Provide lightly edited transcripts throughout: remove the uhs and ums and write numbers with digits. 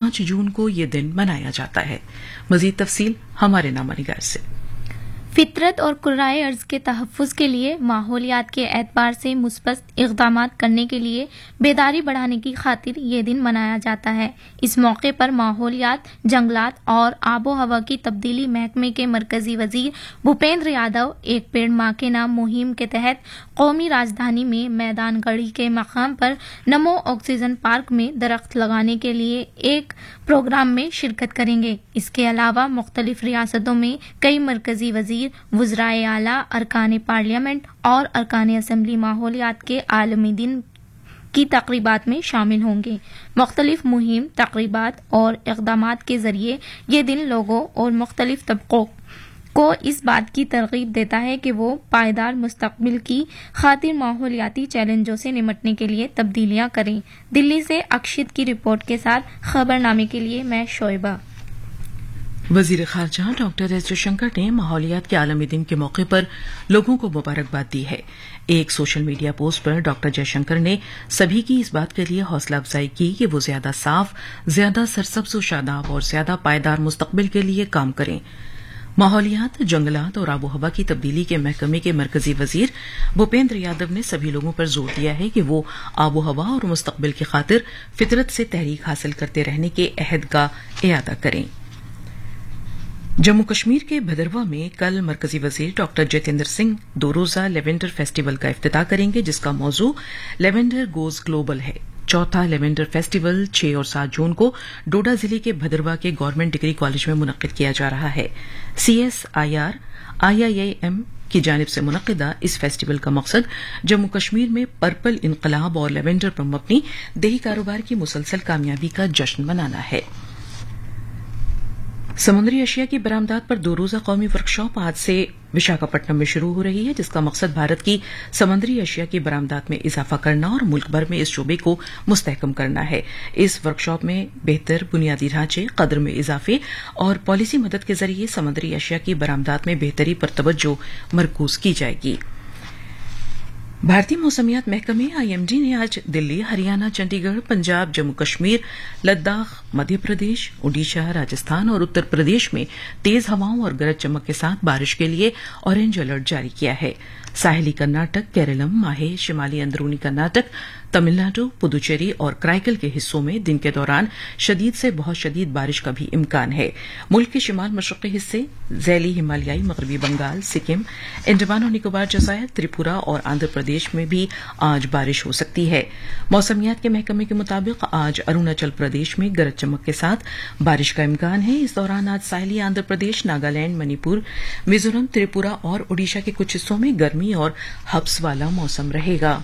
5 जून को ये दिन मनाया जाता है। मजीद तफसील हमारे नामानिगार से। फितरत और कुर्राए अर्ज के तहफ़्फ़ुज़ के लिए माहौलियात के एतबार से मुस्बत इक़दामात करने के लिए बेदारी बढ़ाने की खातिर ये दिन मनाया जाता है। इस मौके पर माहौलियात, जंगलात और आबो हवा की तब्दीली महकमे के मरकजी वजीर भूपेंद्र यादव एक पेड़ माँ के नाम मुहिम के तहत कौमी राजधानी में मैदान गढ़ी के मकाम पर नमो ऑक्सीजन पार्क में दरख्त लगाने के लिए एक प्रोग्राम में शिरकत करेंगे। इसके अलावा मुख्तलिफ रियासतों में कई मरकजी वजीर, वज़राए आला, अरकान पार्लियामेंट और अरकान असम्बली माहौलियात के आलमी दिन की तकरीबात में शामिल होंगे। मुख्तलिफ मुहिम, तकरीबात और इक़दामात के जरिए ये दिन लोगों और मुख्तलिफ तबकों को इस बात की तरगीब देता है कि वो पायदार मुस्तक़बिल की खातिर माहौलियाती चैलेंजों से निपटने के लिए तब्दीलियां करें। दिल्ली से अक्षित की रिपोर्ट के साथ खबरनामे के लिए मैं शोएबा। वजीर खारजा डॉक्टर एस जयशंकर ने माहौलियात के आलमी दिन के मौके पर लोगों को मुबारकबाद दी है। एक सोशल मीडिया पोस्ट पर डॉक्टर जयशंकर ने सभी की इस बात के लिए हौसला अफजाई की कि वो ज्यादा साफ, ज्यादा सरसब्ज व शादाब और ज्यादा पायदार मुस्तकबिल के लिए काम करें। माहौलियात, जंगलात और आबो हवा की तब्दीली के महकमे के मरकजी वजीर भूपेंद्र यादव ने सभी लोगों पर जोर दिया है कि वो आबो हवा और मुस्तकबिल की खातिर फितरत से तहरीक हासिल करते रहने के अहद का इयादा करें। जम्मू कश्मीर के भदरवा में कल मरकजी वजीर डॉक्टर जितेंद्र सिंह 2 रोजा लेवेंडर फेस्टिवल का इफ्तिताह करेंगे, जिसका मौजू लेवेंडर गोज ग्लोबल है। चौथा लेवेंडर फेस्टिवल 6 और 7 जून को डोडा जिले के भदरवा के गवर्नमेंट डिग्री कॉलेज में मुनक्किद किया जा रहा है। CSIR IIIM की जानिब से मुनक्किदा इस फेस्टिवल का मकसद जम्मू कश्मीर में पर्पल इनकलाब और लेवेंडर पर मबनी देही कारोबार की मुसलसल कामयाबी का जश्न मनाना है। समुद्री अशिया की बरामदात पर 2 रोजा कौमी वर्कशॉप आज से विशाखापट्टनम में शुरू हो रही है, जिसका मकसद भारत की समुद्री अशिया की बरामदात में इजाफा करना और मुल्क भर में इस शोबे को मुस्तहकम करना है। इस वर्कशॉप में बेहतर बुनियादी ढांचे, कदर में इजाफे और पॉलिसी मदद के जरिए समुद्री अशिया की बरामदात में बेहतरी पर तवज्जो मरकूज की जाएगी। भारतीय मौसमियात महकमे IMD ने आज दिल्ली, हरियाणा, चंडीगढ़, पंजाब, जम्मू कश्मीर, लद्दाख, मध्य प्रदेश, ओडिशा, राजस्थान और उत्तर प्रदेश में तेज हवाओं और गरज चमक के साथ बारिश के लिए ऑरेंज अलर्ट जारी किया है। साहिली कर्नाटक, केरलम, माहे, शिमाली अंदरूनी कर्नाटक, तमिलनाडु, पुदुचेरी और कराईकल के हिस्सों में दिन के दौरान शदीद से बहुत शदीद बारिश का भी इम्कान है। मुल्क के शिमाल मशरक़ी हिस्से, ज़ैली हिमालयाई मगरबी बंगाल, सिक्किम, अंडमान और निकोबार जज़ायर, त्रिपुरा और आंध्र प्रदेश में भी आज बारिश हो सकती है। मौसमियात के महकमे के मुताबिक आज अरुणाचल प्रदेश में गरज चमक के साथ बारिश का इम्कान है। इस दौरान आज साहिली आंध्र प्रदेश, नागालैंड, मणिपुर, मिजोरम, त्रिपुरा और ओडिशा के कुछ हिस्सों में गर्मी और हब्स वाला मौसम रहेगा।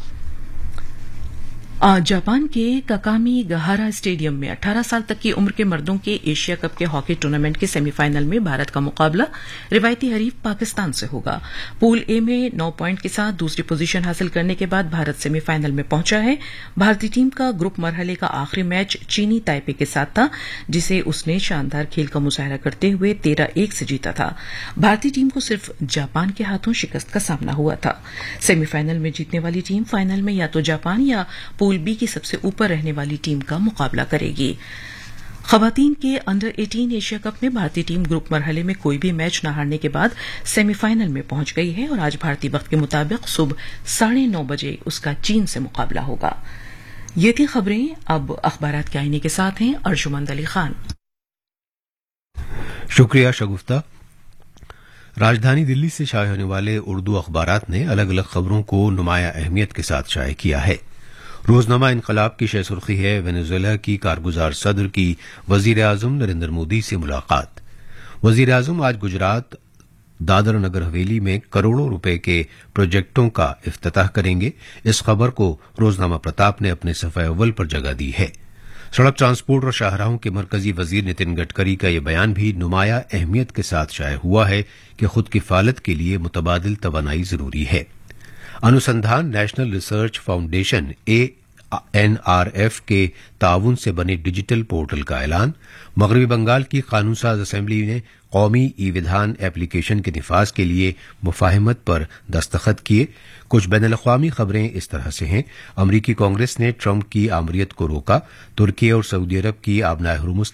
आज जापान के काकामी गहारा स्टेडियम में 18 साल तक की उम्र के मर्दों के एशिया कप के हॉकी टूर्नामेंट के सेमीफाइनल में भारत का मुकाबला रिवायती हरीफ पाकिस्तान से होगा। पूल ए में 9 पॉइंट के साथ दूसरी पोजीशन हासिल करने के बाद भारत सेमीफाइनल में पहुंचा है। भारतीय टीम का ग्रुप मरहले का आखिरी मैच चीनी ताइपे के साथ था, जिसे उसने शानदार खेल का मुजाहरा करते हुए 13-1 से जीता था। भारतीय टीम को सिर्फ जापान के हाथों शिकस्त का सामना हुआ था। सेमीफाइनल में जीतने वाली टीम फाइनल में या तो जापान या पूल बी की सबसे ऊपर रहने वाली टीम का मुकाबला करेगी। खवातीन के अंडर 18 एशिया कप में भारतीय टीम ग्रुप मरहले में कोई भी मैच न हारने के बाद सेमीफाइनल में पहुंच गई है और आज भारतीय वक्त के मुताबिक सुबह 9:30 बजे उसका चीन से मुकाबला होगा। ये थी खबरें। अब अखबारात के आईने के साथ हैं अर्जुमंद अली खान। शुक्रिया शगुफ्ता। राजधानी दिल्ली से शाये होने वाले उर्दू अखबारात ने अलग अलग खबरों को नुमाया अहमियत के साथ शाये किया है। रोजनामा इनकलाब की शह सुर्खी है वेनेजुएला की कारगुजार सदर की वजीर आजम नरेंद्र मोदी से मुलाकात। वजीर आजम आज गुजरात दादर नगर हवेली में करोड़ों रुपए के प्रोजेक्टों का इफ्तिताह करेंगे। इस खबर को रोजनामा प्रताप ने अपने सफ़े अव्वल पर जगह दी है। सड़क ट्रांसपोर्ट और शाहराहों के मरकजी वजीर नितिन गडकरी का यह बयान भी नुमाया अहमियत के साथ शाये हुआ है कि खुद किफालत के लिए मुतबादिल तवानाई जरूरी है। अनुसंधान नेशनल रिसर्च फाउंडेशन ANRF के ताउन से बने डिजिटल पोर्टल का ऐलान। मगरबी बंगाल की कानून साज असेंबली ने कौमी ई विधान एप्लीकेशन के निफाज के लिए मुफाहिमत पर दस्तखत किए। कुछ बैनुल-अक़वामी खबरें इस तरह से हैं। अमरीकी कांग्रेस ने ट्रंप की आमरीत को रोका। तुर्की और सऊदी अरब की आबनाए हुर्मुज़